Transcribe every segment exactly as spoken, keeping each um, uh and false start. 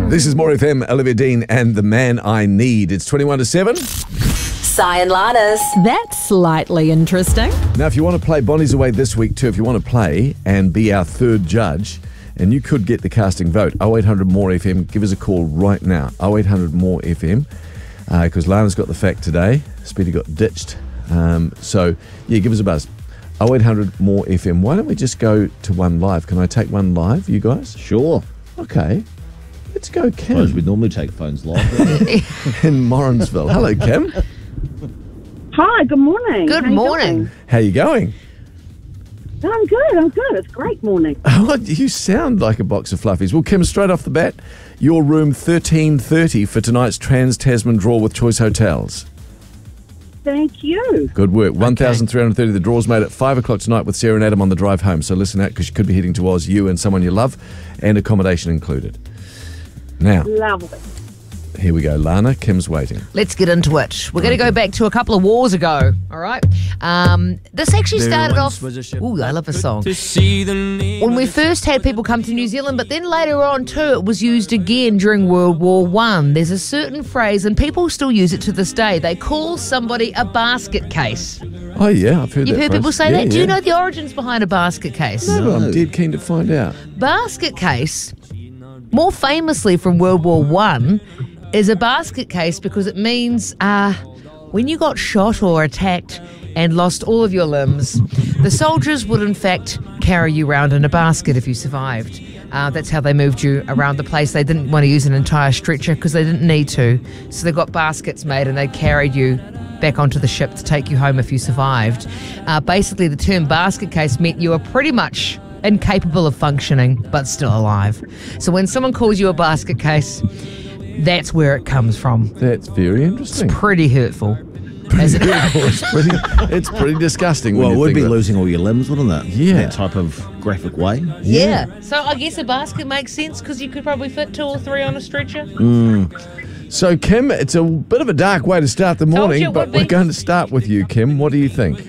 This is More F M, Olivia Dean and The Man I Need. It's twenty-one to seven. Si and Lana's. That's slightly interesting. Now, if you want to play Bonnie's Away this week too, if you want to play and be our third judge, and you could get the casting vote, oh eight hundred more F M, give us a call right now, oh eight hundred more F M, because uh, Lana's got the fact today. Speedy got ditched. Um, so, yeah, give us a buzz. oh eight hundred more F M. Why don't we just go to one live? Can I take one live, you guys? Sure. Okay. Let's go, Kim. Suppose we normally take phones live. In Morrinsville. Hello, Kim. Hi, good morning. Good How you morning. going? How you going? I'm good, I'm good. It's a great morning. Oh, you sound like a box of fluffies. Well, Kim, straight off the bat, your room thirteen thirty for tonight's Trans-Tasman draw with Choice Hotels. Thank you. Good work. one thousand three hundred thirty. The draw's made at five o'clock tonight with Sarah and Adam on the drive home. So listen out, because you could be heading to Oz, you and someone you love, and accommodation included. Now, Lovely. here we go. Lana, Kim's waiting. Let's get into it. We're going to go back to a couple of wars ago, all right? Um, this actually started off... Ooh, I love this song. When we first had people come to New Zealand, but then later on too, it was used again during World War One. There's a certain phrase, and people still use it to this day. They call somebody a basket case. Oh, yeah, I've heard You've that heard phrase. people say Yeah, that? Do yeah. you know the origins behind a basket case? No, but I'm No. dead keen to find out. Basket case, more famously from World War One, is a basket case because it means uh, when you got shot or attacked and lost all of your limbs, the soldiers would in fact carry you around in a basket if you survived. Uh, that's how they moved you around the place. They didn't want to use an entire stretcher because they didn't need to. So they got baskets made and they carried you back onto the ship to take you home if you survived. Uh, basically, the term basket case meant you were pretty much incapable of functioning but still alive. So when someone calls you a basket case, that's where it comes from. That's very interesting. Pretty hurtful. As it, it's, pretty, it's pretty disgusting. Well, when it you would think be of it. losing all your limbs, wouldn't it? Yeah. That type of graphic way. yeah. So I guess a basket makes sense because you could probably fit two or three on a stretcher. So, Kim, it's a bit of a dark way to start the Told morning, you it but would be. we're going to start with you, Kim. What do you think?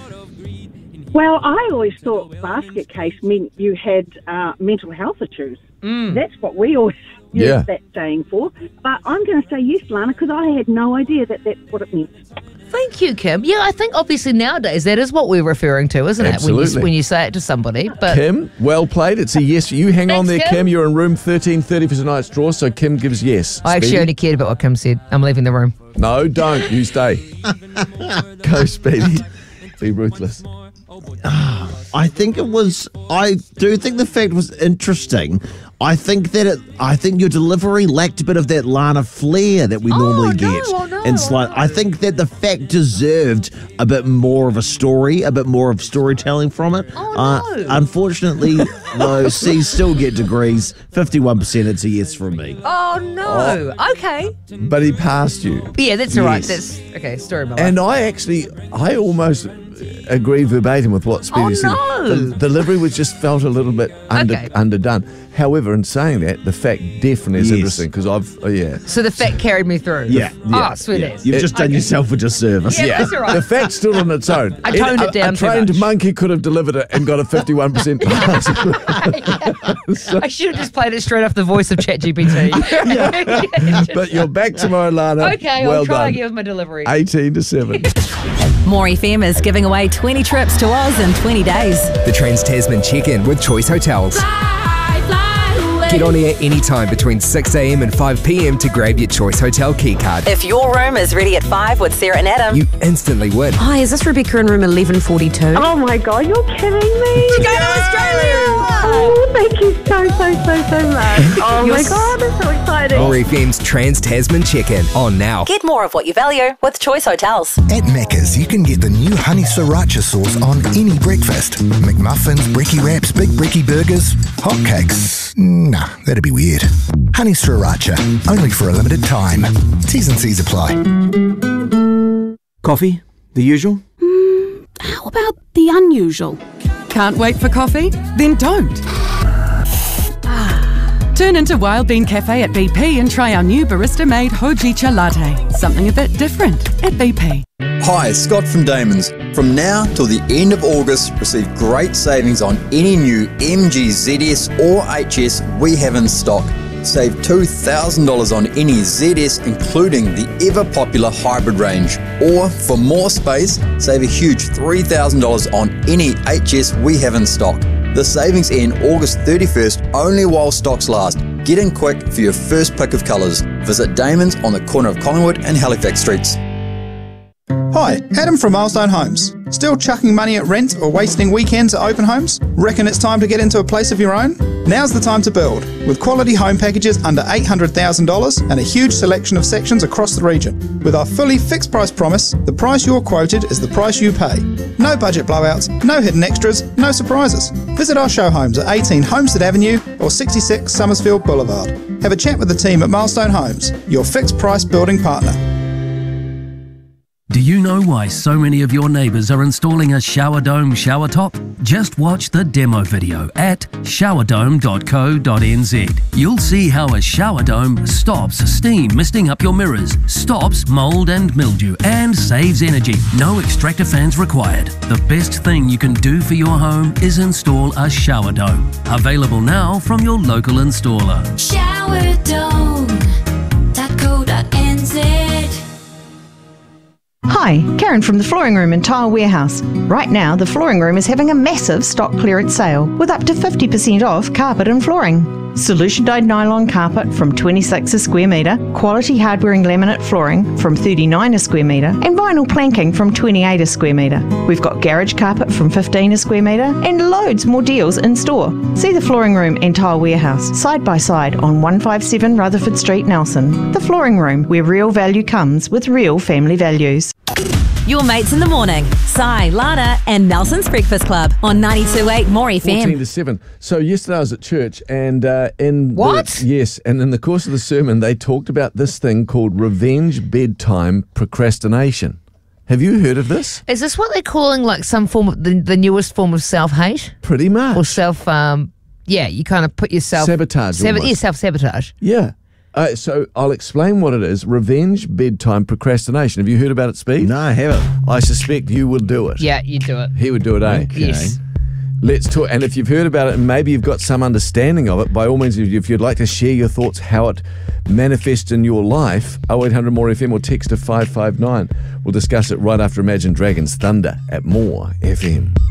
Well, I always thought basket case meant you had uh, mental health issues. That's what we always used Yeah. that saying for. But I'm going to say yes, Lana, because I had no idea that that's what it meant. Thank you, Kim. Yeah, I think obviously nowadays that is what we're referring to, isn't it? When Absolutely. you, when you say it to somebody. But Kim, well played. It's a yes. You hang on Thanks, there, Kim. Kim. You're in room thirteen thirty for tonight's draw, so Kim gives yes. I actually Speedy? only cared about what Kim said. I'm leaving the room. No, don't. You stay. Go, Speedy. Be ruthless. I think it was. I do think the fact was interesting. I think that it. I think your delivery lacked a bit of that Lana flair that we Oh, normally no, get. oh, no, and slight. I think that the fact deserved a bit more of a story, a bit more of storytelling from it. Oh, Uh, no. unfortunately, though, C's still get degrees. Fifty-one percent. It's a yes from me. Oh, no. Okay. But he passed you. Yeah, that's all right. Yes. That's okay. Story of my life. And I actually, I almost agree verbatim with what Speedy Oh, said. no. The delivery was just felt a little bit under, Okay. underdone. However, in saying that, the fact definitely is Yes. interesting because I've, oh, yeah. So the fact carried me through. Yeah, yeah, Oh, sweet yeah. as. You've just done Okay. yourself a disservice. Yeah, that's all right. The fact stood on its own. I toned a, it down A too trained much. monkey could have delivered it and got a fifty-one percent pass. I should have just played it straight off the voice of ChatGPT. But you're back tomorrow, Lana. Okay, well I'll try done. again with my delivery. eighteen to seven. More F M is giving away twenty trips to Oz in twenty days. The Trans-Tasman Check-In with Choice Hotels. Get on air anytime between six a.m. and five p.m. to grab your Choice Hotel keycard. If your room is ready at five with Sarah and Adam, You instantly win. Hi, is this Rebecca in room eleven forty-two? Oh, my God, you're kidding me. go to Australia! Oh, thank you so, so, so, so much. Oh, my God, it's so exciting. More F M's Trans-Tasman Check-In on now. Get more of what you value with Choice Hotels. At Macca's, you can get the new honey sriracha sauce on any breakfast. McMuffins, brekkie wraps, big brekkie burgers, hotcakes. Nah, that'd be weird. Honey sriracha, only for a limited time. T's and C's apply. Coffee? The usual? How about the unusual? Can't wait for coffee? Then don't. Turn into Wild Bean Cafe at B P and try our new barista-made Hojicha latte. Something a bit different at B P. Hi, Scott from Damon's. From now till the end of August, receive great savings on any new M G, Z S or H S we have in stock. Save two thousand dollars on any Z S, including the ever-popular hybrid range. Or, for more space, save a huge three thousand dollars on any H S we have in stock. The savings end August thirty-first, only while stocks last. Get in quick for your first pick of colours. Visit Damon's on the corner of Collingwood and Halifax Streets. Hi, Adam from Milestone Homes. Still chucking money at rent or wasting weekends at open homes? Reckon it's time to get into a place of your own? Now's the time to build, with quality home packages under eight hundred thousand dollars and a huge selection of sections across the region. With our fully fixed price promise, the price you're quoted is the price you pay. No budget blowouts, no hidden extras, no surprises. Visit our show homes at eighteen Homestead Avenue or sixty-six Summersfield Boulevard. Have a chat with the team at Milestone Homes, your fixed price building partner. Do you know why so many of your neighbours are installing a shower dome shower top? Just watch the demo video at shower dome dot co dot n z. You'll see how a shower dome stops steam misting up your mirrors, stops mould and mildew, and saves energy. No extractor fans required. The best thing you can do for your home is install a shower dome. Available now from your local installer. shower dome dot co dot n z. Hi, Karen from the Flooring Room in Tile Warehouse. Right now, the Flooring Room is having a massive stock clearance sale with up to fifty percent off carpet and flooring. Solution dyed nylon carpet from twenty-six a square metre, quality hard-wearing laminate flooring from thirty-nine a square metre, and vinyl planking from twenty-eight a square metre. We've got garage carpet from fifteen a square metre and loads more deals in store. See the Flooring Room and Tile Warehouse side by side on one fifty-seven Rutherford Street, Nelson. The Flooring Room, where real value comes with real family values. Your mates in the morning. Si, Lana, and Nelson's Breakfast Club on ninety-two point eight More F fourteen M. to seven. So yesterday I was at church and uh, in What? The, yes, and in the course of the sermon they talked about this thing called revenge bedtime procrastination. Have you heard of this? Is this what they're calling like some form of the, the newest form of self-hate? Pretty much. Or self, um, yeah, you kind of put yourself... Sabotage Sab- almost. yeah, self-sabotage. Yeah. Uh, so I'll explain what it is. Revenge bedtime procrastination. Have you heard about it, Speed? No, I haven't. I suspect you will do it. Yeah, you do it. He would do it, eh? Okay. Yes. Let's talk. And if you've heard about it and maybe you've got some understanding of it, by all means, if you'd like to share your thoughts, how it manifests in your life, oh eight hundred more F M or text to five five nine. We'll discuss it right after Imagine Dragons Thunder at More F M.